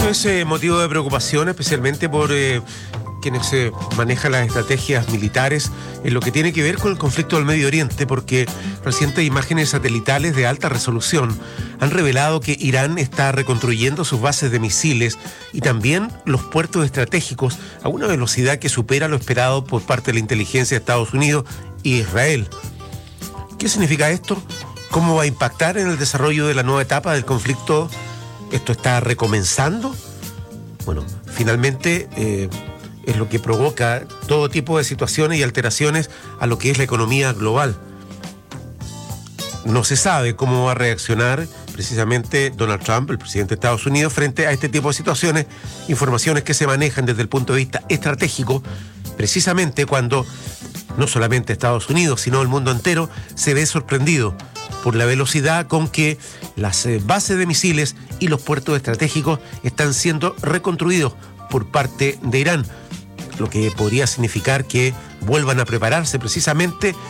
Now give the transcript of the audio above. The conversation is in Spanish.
Esto es motivo de preocupación, especialmente por quienes manejan las estrategias militares en lo que tiene que ver con el conflicto del Medio Oriente, porque recientes imágenes satelitales de alta resolución han revelado que Irán está reconstruyendo sus bases de misiles y también los puertos estratégicos a una velocidad que supera lo esperado por parte de la inteligencia de Estados Unidos e Israel. ¿Qué significa esto? ¿Cómo va a impactar en el desarrollo de la nueva etapa del conflicto? ¿Esto está recomenzando? Bueno, finalmente es lo que provoca todo tipo de situaciones y alteraciones a lo que es la economía global. No se sabe cómo va a reaccionar precisamente Donald Trump, el presidente de Estados Unidos, frente a este tipo de situaciones, informaciones que se manejan desde el punto de vista estratégico, precisamente cuando no solamente Estados Unidos, sino el mundo entero se ve sorprendido por la velocidad con que las bases de misiles y los puertos estratégicos están siendo reconstruidos por parte de Irán, lo que podría significar que vuelvan a prepararse precisamente